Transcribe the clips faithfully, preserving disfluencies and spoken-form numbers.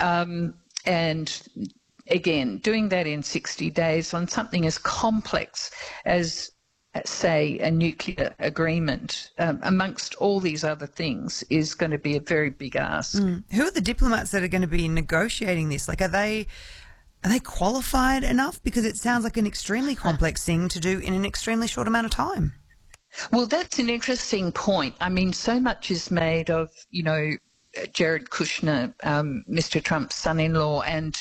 Um, and again, doing that in sixty days on something as complex as, say, a nuclear agreement, um, amongst all these other things, is going to be a very big ask. Mm. Who are the diplomats that are going to be negotiating this? Like, are they are they qualified enough? Because it sounds like an extremely complex thing to do in an extremely short amount of time. Well, that's an interesting point. I mean, so much is made of, you know, Jared Kushner, um, Mister Trump's son-in-law, and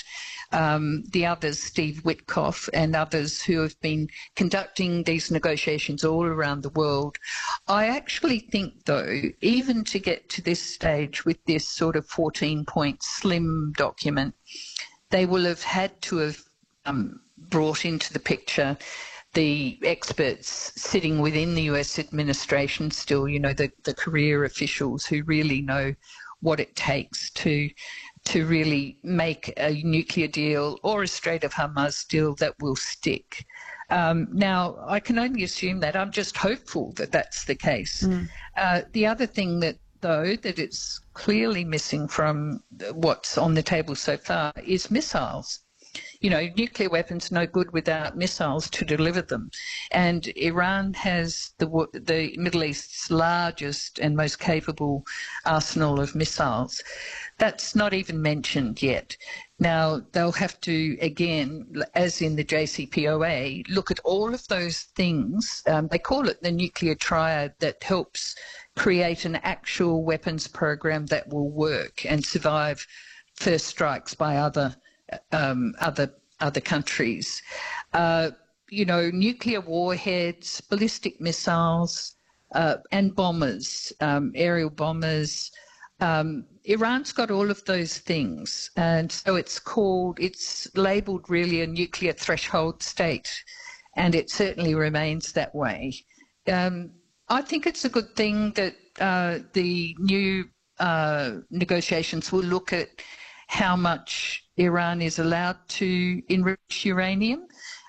um, the others, Steve Witkoff and others who have been conducting these negotiations all around the world. I actually think, though, even to get to this stage with this sort of fourteen-point slim document, they will have had to have um, brought into the picture the experts sitting within the U S administration still, you know, the, the career officials who really know what it takes to to really make a nuclear deal or a Strait of Hormuz deal that will stick. Um, now, I can only assume that. I'm just hopeful that that's the case. Mm. Uh, the other thing that, though, that it's clearly missing from what's on the table so far is missiles. You know, nuclear weapons no good without missiles to deliver them. And Iran has the the Middle East's largest and most capable arsenal of missiles. That's not even mentioned yet. Now, they'll have to, again, as in the J C P O A, look at all of those things. Um, they call it the nuclear triad that helps create an actual weapons program that will work and survive first strikes by other Um, other other countries. Uh, you know, nuclear warheads, ballistic missiles, uh, and bombers, um, aerial bombers. Um, Iran's got all of those things, and so it's called, it's labelled really a nuclear threshold state, and it certainly remains that way. Um, I think it's a good thing that uh, the new uh, negotiations will look at how much Iran is allowed to enrich uranium.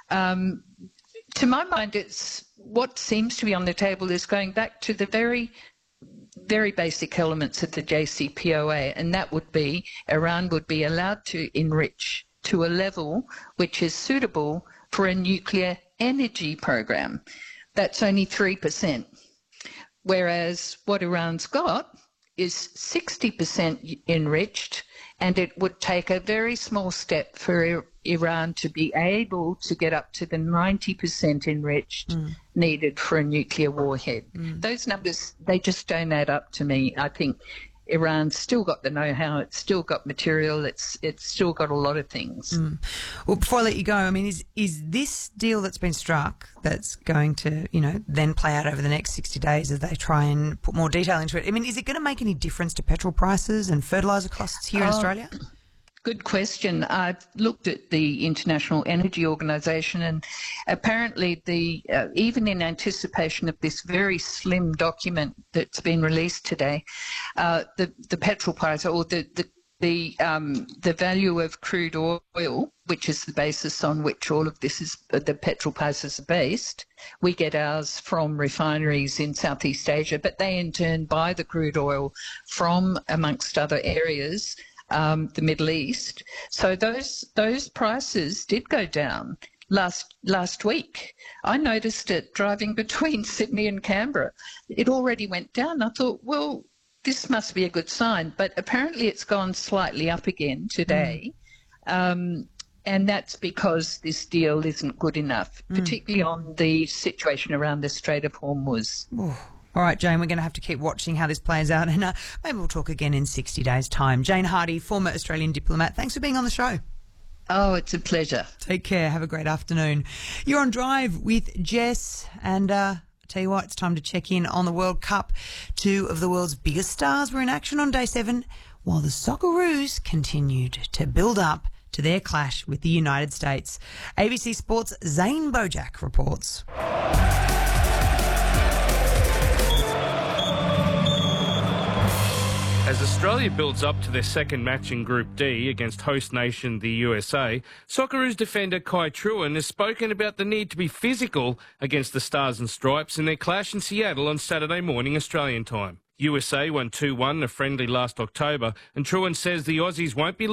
Um, to my mind, it's what seems to be on the table is going back to the very, very basic elements of the J C P O A, and that would be Iran would be allowed to enrich to a level which is suitable for a nuclear energy program. That's only three percent, whereas what Iran's got is sixty percent enriched, and it would take a very small step for Iran to be able to get up to the ninety percent enriched mm. needed for a nuclear warhead. Mm. Those numbers, they just don't add up to me. I think Iran's still got the know-how, it's still got material, it's it's still got a lot of things. Mm. Well, before I let you go, I mean, is is this deal that's been struck that's going to, you know, then play out over the next sixty days as they try and put more detail into it, I mean, is it going to make any difference to petrol prices and fertiliser costs here in uh, Australia? Good question. I've looked at the International Energy Organization, and apparently the uh, even in anticipation of this very slim document that's been released today, uh, the the petrol price or the the the, um, the value of crude oil, which is the basis on which all of this is, uh, the petrol prices are based. We get ours from refineries in Southeast Asia, but they in turn buy the crude oil from, amongst other areas, Um, the Middle East. So those those prices did go down last last week. I noticed it driving between Sydney and Canberra. It already went down. I thought, well, this must be a good sign. But apparently it's gone slightly up again today. Mm. Um, and that's because this deal isn't good enough, mm. particularly on the situation around the Strait of Hormuz. Ooh. All right, Jane, we're going to have to keep watching how this plays out, and uh, maybe we'll talk again in sixty days' time. Jane Hardy, former Australian diplomat, thanks for being on the show. Oh, it's a pleasure. Take care. Have a great afternoon. You're on Drive with Jess, and uh, I tell you what, it's time to check in on the World Cup. Two of the world's biggest stars were in action on day seven, while the Socceroos continued to build up to their clash with the United States. A B C Sports' Zane Bojack reports. As Australia builds up to their second match in Group D against host nation the U S A, Socceroos defender Kai Trewin has spoken about the need to be physical against the Stars and Stripes in their clash in Seattle on Saturday morning Australian time. U S A won two one in a friendly last October, and Trewin says the Aussies won't be